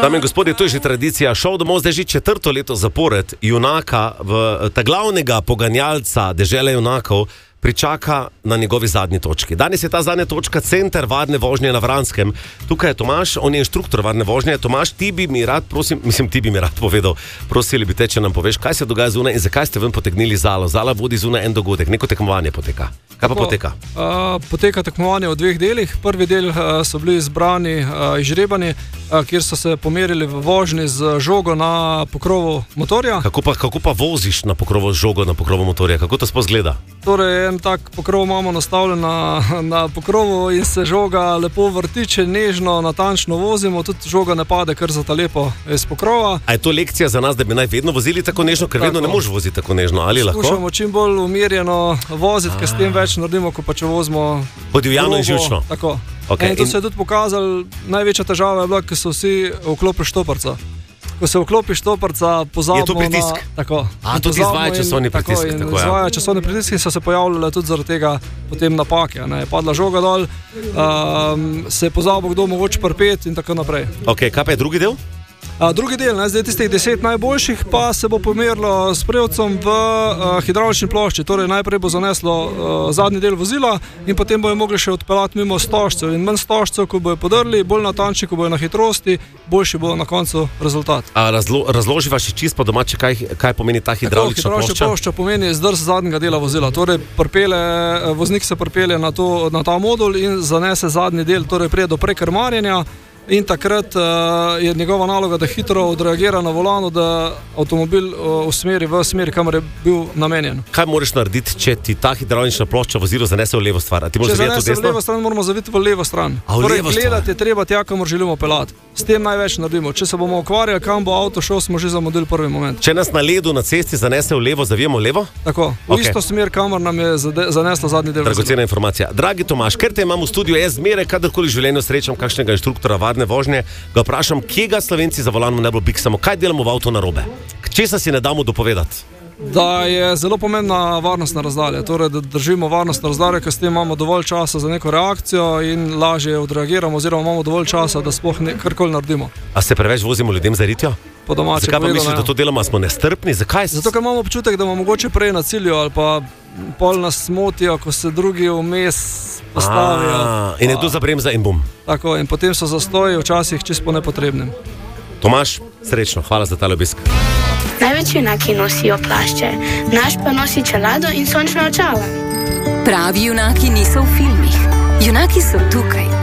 Dame in gospodje, to je že tradicija. Šov domov zdaj že 4. leto zapored junaka, ta glavnega poganjalca dežele junakov, pričaka na njegovi zadnji točki. Danes je ta zadnja točka center varne vožnje na Vranskem. Tukaj je Tomaž, on je inštruktor varne vožnje. Tomaž, ti bi mi rad povedal, prosili bi te, če nam poveš, kaj se dogaja zunaj in zakaj ste ven potegnili Zalo. Zala vodi zunaj en dogodek, neko tekmovanje poteka. Kaj pa poteka? Poteka tekmovanje v 2 delih. Prvi del so bili izbrani izžrebani, kjer so se pomerili v vožnji z žogo na pokrovu motorja. Kako pa voziš na pokrovu z žogo na pokrovu motorja? Kako to sploh izgleda? Torej, en tak pokrov imamo nastavljen na pokrovu in se žoga lepo vrtiče, nežno, natančno vozimo, tudi žoga ne pade kar zata lepo iz pokrova. A je to lekcija za nas, da bi naj vedno vozili tako nežno, ker vedno ne možeš voziti tako nežno, ali lahko? Skušamo čim bolj umirjeno voziti, ker s tem več naredimo, kot pa če vozimo podivjano in živčno. Tako. Okay. In to se je tudi pokazalo, največja težava je bila, ker so vsi vklopili štoparca. Ko se vklopi štoparca, pozabimo je to pritisk? Tako. Tudi izvaja časovni pritisk. Tako, izvaja časovni pritisk in so se pojavljale tudi zaradi tega potem napake. Je padla žoga dol, se je pozabil kdo mogoče prpet in tako naprej. Ok, kaj pa je drugi del? Drugi del, zdaj tistih 10 najboljših, pa se bo pomerilo s prevcem v hidravlični plošči. Torej najprej bo zaneslo zadnji del vozila in potem bojo mogli še odpeljati mimo stožcev. In manj stožcev, ko bojo podrli, bolj natančni, ko bojo na hitrosti, boljši bo na koncu rezultat. Razloživa še čisto po domače, kaj pomeni ta hidravlična plošča? Hidravlična plošča pomeni zdrs zadnjega dela vozila. Torej voznik se pripelje na ta modul in zanese zadnji del, torej prije do prekrmarjenja. In takrat je njegova naloga, da hitro odreagira na volanu, da avtomobil usmeri v smer, kamor je bil namenjen. Kaj moraš narediti, če ti ta hidravlična plošča vozilo zanese v levo stran? Če zanese v levo stran, moramo zaviti v levo stran. Torej, gledati je treba tja, kamor želimo pelati. S tem največ naredimo. Če se bomo ukvarjali, kam bo avto šel, smo že zamudili prvi moment. Če nas na ledu na cesti zanese v levo, zavijemo levo? Tako, v isto smer, kamor nam je zanesla zadnji del. Dragocena informacija. Dragi Tomaž, ker te imam v studiu, jaz zmeraj, kadarkoli v življenju srečam kakšnega inštruktora varne vožnje, ga vprašam, kje ga Slovenci za volanom najbolj biksamo, kaj delamo v avtu narobe? Česa si ne damo dopovedati? Da je zelo pomembna varnostna razdalja, torej da držimo varnostno razdaljo, ker s tem imamo dovolj časa za neko reakcijo in lažje odreagiramo, oziroma imamo dovolj časa, da sploh karkoli naredimo. A se preveč vozimo ljudem za ritjo? Po domače povedano. Zakaj pa misliš, da to delamo, smo nestrpni? Zakaj? Zato, ker imamo občutek, da bomo mogoče prej na cilju ali pa pol nas motijo, ko se drugi vmes postavijo. In je tu za bremza in bum. Tako, in potem so zastoji včasih čisto po nepotrebnem. Tomaž, srečno, hvala za tale obisk. Največji junaki nosijo plašče, naš pa nosi čelado in sončna očala. Pravi junaki niso v filmih, junaki so tukaj.